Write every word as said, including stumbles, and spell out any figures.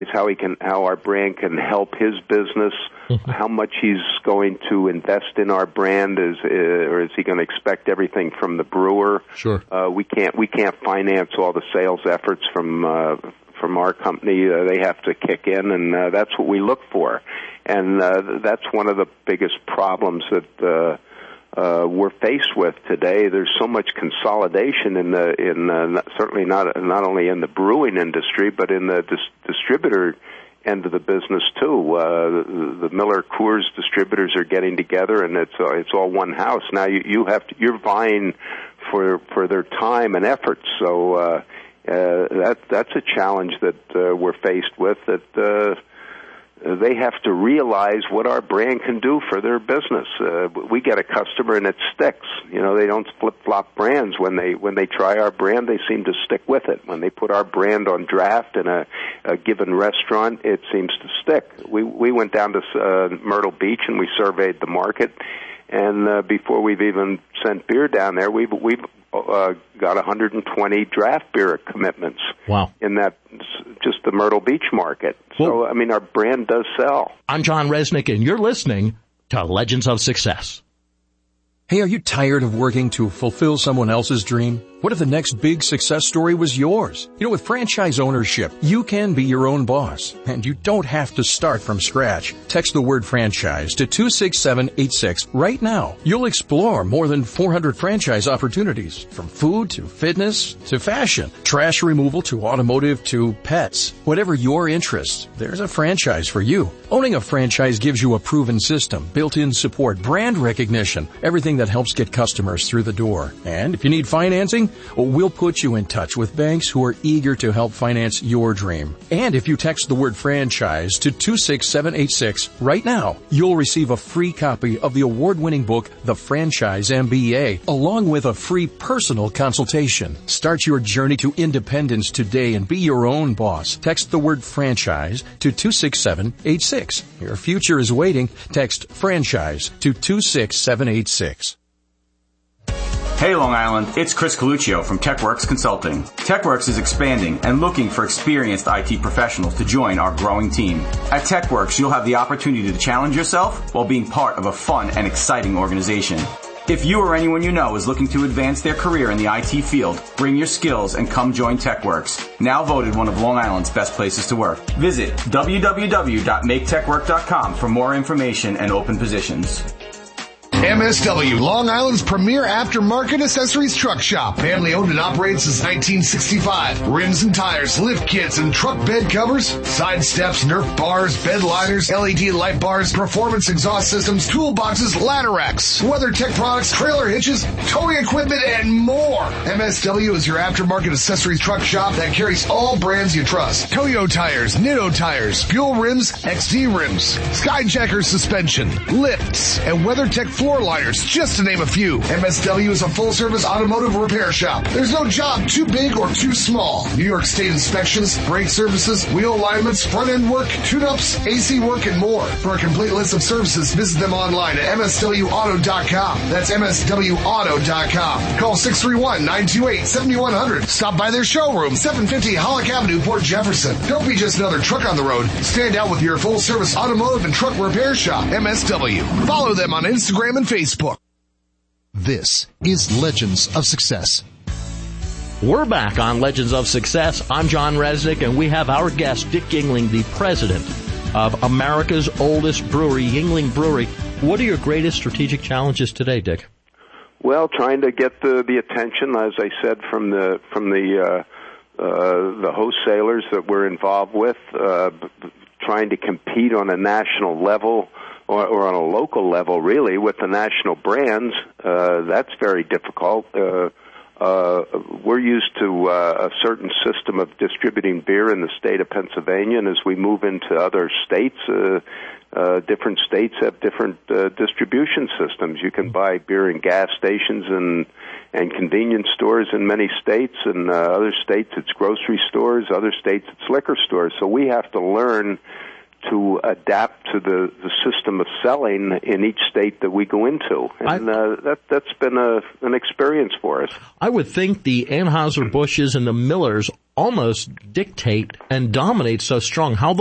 how he can, how our brand can help his business, how much he's going to invest in our brand, is uh, or is he going to expect everything from the brewer? Sure. Uh, we can't we can't finance all the sales efforts from uh, from our company. Uh, they have to kick in, and uh, that's what we look for, and uh, that's one of the biggest problems that Uh, Uh, we're faced with today. There's so much consolidation in the in uh, not, certainly not not only in the brewing industry, but in the dis- distributor end of the business too. Uh, the, the Miller Coors distributors are getting together, and it's uh, it's all one house now. You you have to, you're vying for for their time and effort. So uh, uh, that that's a challenge that uh, we're faced with. That uh, they have to realize what our brand can do for their business. Uh, we get a customer and it sticks. You know, they don't flip-flop brands. When they when they try our brand, they seem to stick with it. When they put our brand on draft in a, a given restaurant, it seems to stick. We we went down to uh, Myrtle Beach and we surveyed the market, and uh, before we've even sent beer down there, we've we've uh, got one hundred twenty draft beer commitments. Wow. In that, just the Myrtle Beach market. So, well, I mean, our brand does sell. I'm John Resnick, and you're listening to Legends of Success. Hey, are you tired of working to fulfill someone else's dream? What if the next big success story was yours? You know, with franchise ownership, you can be your own boss, and you don't have to start from scratch. Text the word franchise to two six seven eight six right now. You'll explore more than four hundred franchise opportunities, from food to fitness to fashion, trash removal to automotive to pets. Whatever your interests, there's a franchise for you. Owning a franchise gives you a proven system, built-in support, brand recognition, everything that helps get customers through the door. And if you need financing, well, we'll put you in touch with banks who are eager to help finance your dream. And if you text the word franchise to two six seven eight six right now, you'll receive a free copy of the award-winning book, The Franchise M B A, along with a free personal consultation. Start your journey to independence today and be your own boss. Text the word franchise to two six seven eight six. Your future is waiting. Text franchise to two six seven eight six. Hey Long Island, it's Chris Coluccio from TechWorks Consulting. TechWorks is expanding and looking for experienced I T professionals to join our growing team. At TechWorks, you'll have the opportunity to challenge yourself while being part of a fun and exciting organization. If you or anyone you know is looking to advance their career in the I T field, bring your skills and come join TechWorks, now voted one of Long Island's best places to work. Visit w w w dot make tech work dot com for more information and open positions. M S W, Long Island's premier aftermarket accessories truck shop. Family owned and operated since nineteen sixty-five. Rims and tires, lift kits and truck bed covers, side steps, Nerf bars, bed liners, L E D light bars, performance exhaust systems, toolboxes, ladder racks, WeatherTech products, trailer hitches, towing equipment, and more. M S W is your aftermarket accessories truck shop that carries all brands you trust. Toyo tires, Nitto tires, Fuel rims, X D rims, Skyjacker suspension, lifts, and WeatherTech floor liners, just to name a few. M S W is a full-service automotive repair shop. There's no job too big or too small. New York State inspections, brake services, wheel alignments, front-end work, tune-ups, A C work, and more. For a complete list of services, visit them online at m s w auto dot com. That's m s w auto dot com. Call six three one, nine two eight, seven one zero zero. Stop by their showroom, seven fifty Hollick Avenue, Port Jefferson. Don't be just another truck on the road. Stand out with your full-service automotive and truck repair shop, M S W. Follow them on Instagram and Facebook. This is Legends of Success. We're back on Legends of Success. I'm John Resnick, and we have our guest, Dick Yingling, the president of America's oldest brewery, Yingling Brewery. What are your greatest strategic challenges today, Dick? Well, trying to get the, the attention, as I said, from the from the uh, uh, the wholesalers that we're involved with, uh, trying to compete on a national level. Or, or on a local level, really, with the national brands. Uh, that's very difficult. Uh, uh, we're used to uh, a certain system of distributing beer in the state of Pennsylvania, and as we move into other states, uh, uh, different states have different uh, distribution systems. You can buy beer in gas stations and and convenience stores in many states, and uh, other states it's grocery stores, other states it's liquor stores. So we have to learn to adapt to the, the system of selling in each state that we go into. And I, uh, that, that's been a, an experience for us. I would think the Anheuser-Busch's and the Millers almost dictate and dominate so strong. How